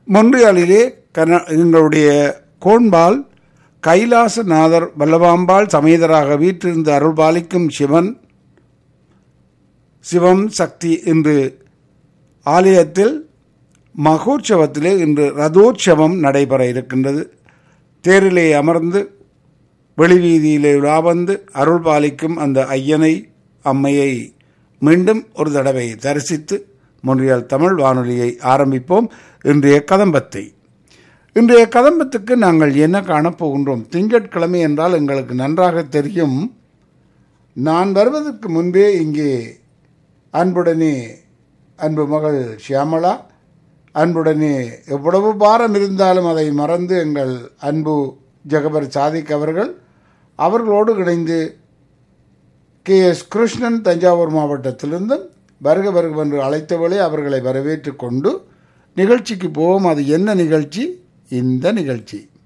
மொன்றியாலிலே எங்களுடைய கோண்பால் கைலாசநாதர் வல்லபாம்பாள் சமேதராக வீற்றிருந்து அருள்பாலிக்கும் சிவம் சக்தி என்று ஆலயத்தில் மகோற்சவத்திலே இன்று ரதோற்சவம் நடைபெற இருக்கின்றது. தேரிலே அமர்ந்து வெளிவீதியிலே வந்து அருள்பாலிக்கும் அந்த ஐயனை அம்மையை மீண்டும் ஒரு தடவை தரிசித்து மொன்றியால் தமிழ் வானொலியை ஆரம்பிப்போம். இன்றைய கதம்பத்துக்கு நாங்கள் என்ன காணப்போகின்றோம்? திங்கட்கிழமை என்றால் எங்களுக்கு நன்றாக தெரியும். நான் வருவதற்கு முன்பே இங்கே அன்புடனே அன்பு மகள் ஷியாமளா, அன்புடனே எவ்வளவு பாரம் இருந்தாலும் அதை மறந்து எங்கள் அன்பு ஜெகபர் சாதிக் அவர்களோடு இணைந்து KS கிருஷ்ணன் தஞ்சாவூர் மாவட்டத்திலிருந்தும் வருக என்று அழைத்தவளே அவர்களை வரவேற்று கொண்டு நிகழ்ச்சிக்கு போவோம். அது என்ன நிகழ்ச்சி? இந்த நிகழ்ச்சி